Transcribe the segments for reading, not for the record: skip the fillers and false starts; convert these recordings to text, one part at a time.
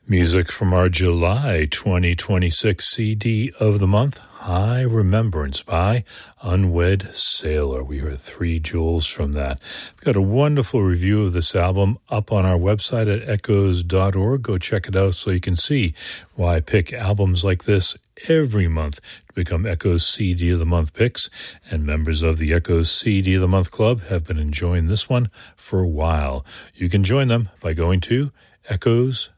Music from our July 2026 CD of the month, High Remembrance by Unwed Sailor. We heard 3 jewels from that. We've got a wonderful review of this album up on our website at echoes.org. Go check it out so you can see why I pick albums like this every month to become Echoes CD of the Month picks. And members of the Echoes CD of the Month Club have been enjoying this one for a while. You can join them by going to echoes.org.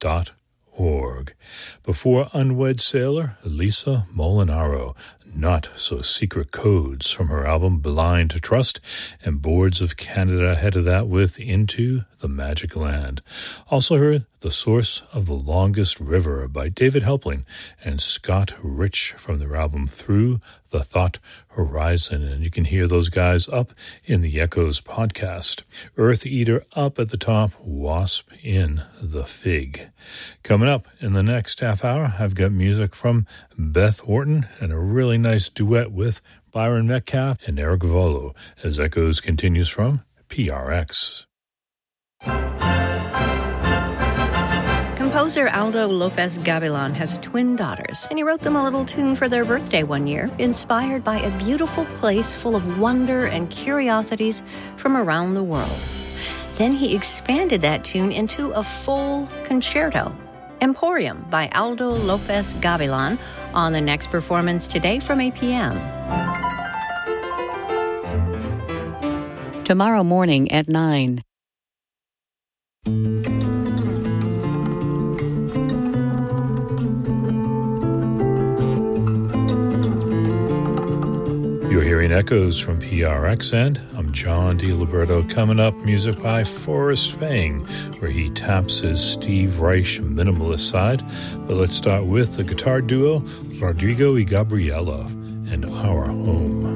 Before Unwed Sailor, Lisa Molinaro, Not So Secret Codes from her album Blind to Trust, and Boards of Canada ahead of that with Into the Magic Land. Also heard The Source of the Longest River by David Helpling and Scott Rich from their album Through the Thought Horizon, and you can hear those guys up in the Echoes podcast. Earth Eater up at the top, Wasp in the Fig. Coming up in the next half hour, I've got music from Beth Orton and a really nice duet with Byron Metcalf and Eric Volo as Echoes continues from PRX. Composer Aldo Lopez Gavilan has twin daughters, and he wrote them a little tune for their birthday one year, inspired by a beautiful place full of wonder and curiosities from around the world. Then he expanded that tune into a full concerto. Emporium by Aldo Lopez Gavilan on the next performance today from 8 p.m. Tomorrow morning at 9. You're hearing Echoes from PRX, and I'm John DiLiberto. Coming up, music by Forrest Fang, where he taps his Steve Reich minimalist side. But let's start with the guitar duo Rodrigo y Gabriela and Our Home.